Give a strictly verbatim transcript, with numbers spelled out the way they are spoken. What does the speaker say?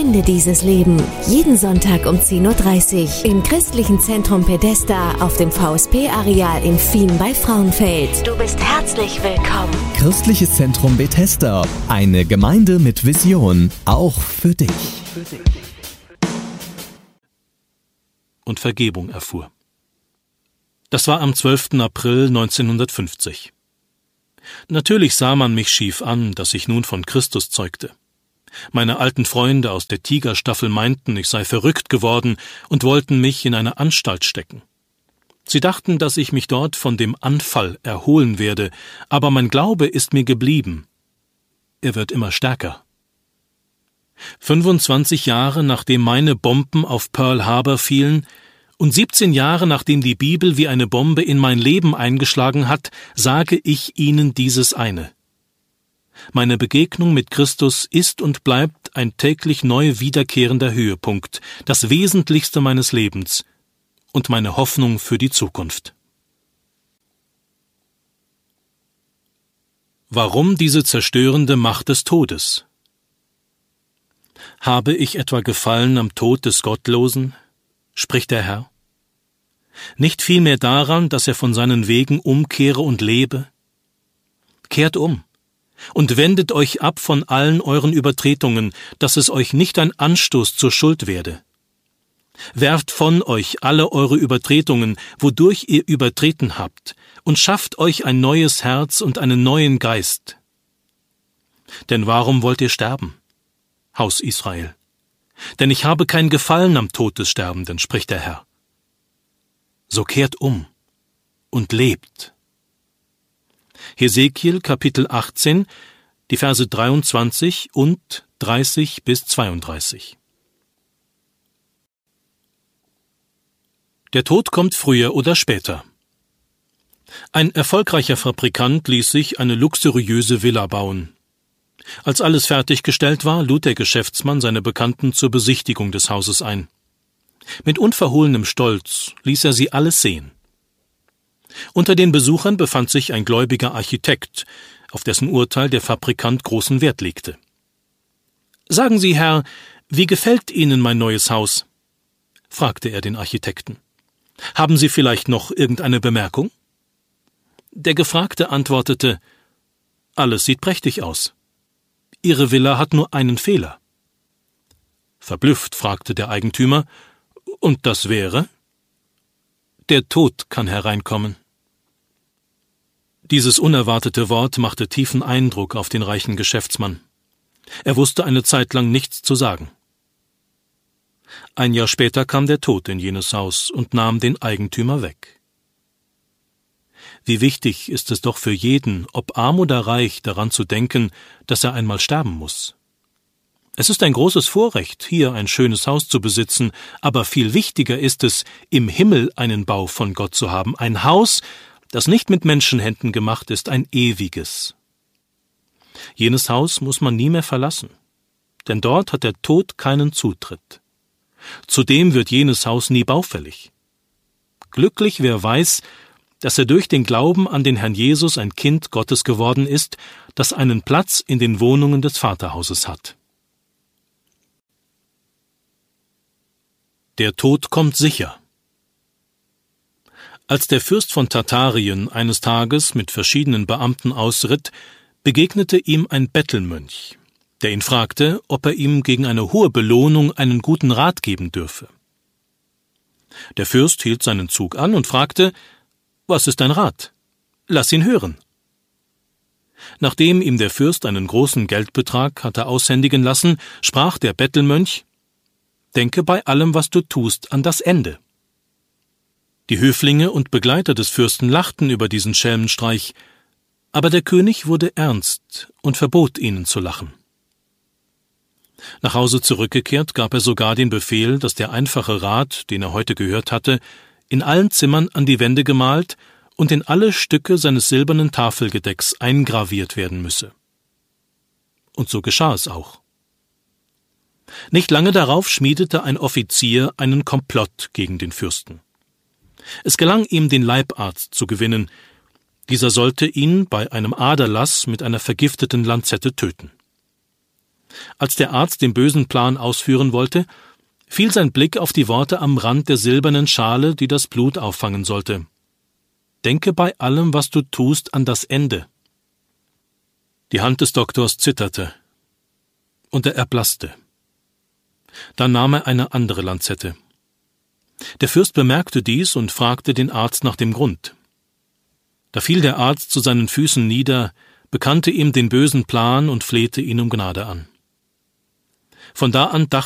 Finde dieses Leben. Jeden Sonntag um zehn Uhr dreißig im christlichen Zentrum Bethesda auf dem V S P-Areal in Fien bei Frauenfeld. Du bist herzlich willkommen. Christliches Zentrum Bethesda. Eine Gemeinde mit Vision. Auch für dich. Und Vergebung erfuhr. Das war am zwölften April neunzehnhundertfünfzig. Natürlich sah man mich schief an, dass ich nun von Christus zeugte. Meine alten Freunde aus der Tigerstaffel meinten, ich sei verrückt geworden und wollten mich in eine Anstalt stecken. Sie dachten, dass ich mich dort von dem Anfall erholen werde, aber mein Glaube ist mir geblieben. Er wird immer stärker. fünfundzwanzig Jahre nachdem meine Bomben auf Pearl Harbor fielen und siebzehn Jahre nachdem die Bibel wie eine Bombe in mein Leben eingeschlagen hat, sage ich Ihnen dieses eine. Meine Begegnung mit Christus ist und bleibt ein täglich neu wiederkehrender Höhepunkt, das Wesentlichste meines Lebens und meine Hoffnung für die Zukunft. Warum diese zerstörende Macht des Todes? Habe ich etwa Gefallen am Tod des Gottlosen? Spricht der Herr. Nicht vielmehr daran, dass er von seinen Wegen umkehre und lebe? Kehrt um und wendet euch ab von allen euren Übertretungen, dass es euch nicht ein Anstoß zur Schuld werde. Werft von euch alle eure Übertretungen, wodurch ihr übertreten habt, und schafft euch ein neues Herz und einen neuen Geist. Denn warum wollt ihr sterben, Haus Israel? Denn ich habe kein Gefallen am Tod des Sterbenden, spricht der Herr. So kehrt um und lebt. Hesekiel Kapitel achtzehn, die Verse dreiundzwanzig und dreißig bis zweiunddreißig. Der Tod kommt früher oder später. Ein erfolgreicher Fabrikant ließ sich eine luxuriöse Villa bauen. Als alles fertiggestellt war, lud der Geschäftsmann seine Bekannten zur Besichtigung des Hauses ein. Mit unverhohlenem Stolz ließ er sie alles sehen. Unter den Besuchern befand sich ein gläubiger Architekt, auf dessen Urteil der Fabrikant großen Wert legte. »Sagen Sie, Herr, wie gefällt Ihnen mein neues Haus?« fragte er den Architekten. »Haben Sie vielleicht noch irgendeine Bemerkung?« Der Gefragte antwortete, »Alles sieht prächtig aus. Ihre Villa hat nur einen Fehler.« Verblüfft fragte der Eigentümer, »Und das wäre?« »Der Tod kann hereinkommen.« Dieses unerwartete Wort machte tiefen Eindruck auf den reichen Geschäftsmann. Er wusste eine Zeit lang nichts zu sagen. Ein Jahr später kam der Tod in jenes Haus und nahm den Eigentümer weg. Wie wichtig ist es doch für jeden, ob arm oder reich, daran zu denken, dass er einmal sterben muss. Es ist ein großes Vorrecht, hier ein schönes Haus zu besitzen, aber viel wichtiger ist es, im Himmel einen Bau von Gott zu haben, ein Haus, das nicht mit Menschenhänden gemacht ist, ein ewiges. Jenes Haus muss man nie mehr verlassen, denn dort hat der Tod keinen Zutritt. Zudem wird jenes Haus nie baufällig. Glücklich, wer weiß, dass er durch den Glauben an den Herrn Jesus ein Kind Gottes geworden ist, das einen Platz in den Wohnungen des Vaterhauses hat. Der Tod kommt sicher. Als der Fürst von Tatarien eines Tages mit verschiedenen Beamten ausritt, begegnete ihm ein Bettelmönch, der ihn fragte, ob er ihm gegen eine hohe Belohnung einen guten Rat geben dürfe. Der Fürst hielt seinen Zug an und fragte, »Was ist dein Rat? Lass ihn hören.« Nachdem ihm der Fürst einen großen Geldbetrag hatte aushändigen lassen, sprach der Bettelmönch, »Denke bei allem, was du tust, an das Ende.« Die Höflinge und Begleiter des Fürsten lachten über diesen Schelmenstreich, aber der König wurde ernst und verbot ihnen zu lachen. Nach Hause zurückgekehrt, gab er sogar den Befehl, dass der einfache Rat, den er heute gehört hatte, in allen Zimmern an die Wände gemalt und in alle Stücke seines silbernen Tafelgedecks eingraviert werden müsse. Und so geschah es auch. Nicht lange darauf schmiedete ein Offizier einen Komplott gegen den Fürsten. Es gelang ihm, den Leibarzt zu gewinnen. Dieser sollte ihn bei einem Aderlass mit einer vergifteten Lanzette töten. Als der Arzt den bösen Plan ausführen wollte, fiel sein Blick auf die Worte am Rand der silbernen Schale, die das Blut auffangen sollte. Denke bei allem, was du tust, an das Ende. Die Hand des Doktors zitterte, und er erblasste. Dann nahm er eine andere Lanzette. Der Fürst bemerkte dies und fragte den Arzt nach dem Grund. Da fiel der Arzt zu seinen Füßen nieder, bekannte ihm den bösen Plan und flehte ihn um Gnade an. Von da an dachte